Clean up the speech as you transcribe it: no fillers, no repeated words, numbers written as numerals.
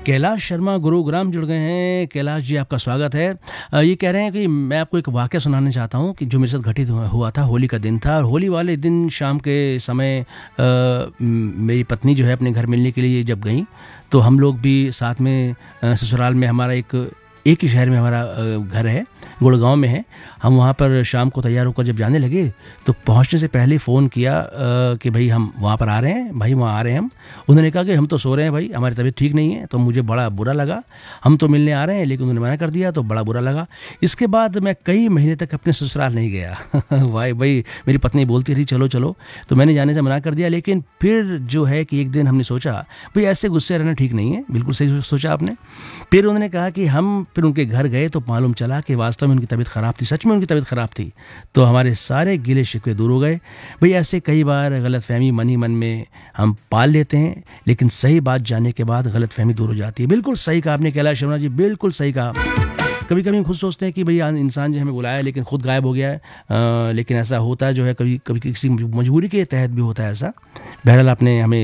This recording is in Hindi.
कैलाश शर्मा गुरुग्राम जुड़ गए हैं। कैलाश जी, आपका स्वागत है। ये कह रहे हैं कि मैं आपको एक वाक़या सुनाना चाहता हूँ कि जो मेरे साथ घटित हुआ था। होली का दिन था और होली वाले दिन शाम के समय मेरी पत्नी जो है अपने घर मिलने के लिए जब गई तो हम लोग भी साथ में ससुराल में हमारा एक ही शहर में हमारा घर है, गुड़गांव में है। हम वहाँ पर शाम को तैयार होकर जब जाने लगे तो पहुँचने से पहले फ़ोन किया कि भाई हम वहाँ पर आ रहे हैं, भाई वहाँ आ रहे हैं हम। उन्होंने कहा कि हम तो सो रहे हैं भाई, हमारी तबीयत ठीक नहीं है। तो मुझे बड़ा बुरा लगा। हम तो मिलने आ रहे हैं लेकिन उन्होंने मना कर दिया तो बड़ा बुरा लगा। इसके बाद मैं कई महीने तक अपने ससुराल नहीं गया। भाई मेरी पत्नी बोलती रही चलो चलो, तो मैंने जाने से मना कर दिया। लेकिन फिर जो है कि एक दिन हमने सोचा भाई ऐसे गुस्से रहना ठीक नहीं है, बिल्कुल सही सोचा आपने। फिर उन्होंने कहा कि हम फिर उनके घर गए तो मालूम चला कि वास्तव में उनकी तबीयत ख़राब थी, सच में उनकी तबीयत ख़राब थी। तो हमारे सारे गिले शिकवे दूर हो गए। भाई ऐसे कई बार गलतफहमी मन ही मन में हम पाल लेते हैं, लेकिन सही बात जानने के बाद गलतफहमी दूर हो जाती है। बिल्कुल सही कहा आपने कैलाश शर्मा जी, बिल्कुल सही कहा। कभी कभी हम खुद सोचते हैं कि भाई इंसान जो हमें बुलाया लेकिन खुद गायब हो गया है। लेकिन ऐसा होता है जो है, कभी कभी किसी मजबूरी के तहत भी होता है ऐसा। बहरहाल आपने हमें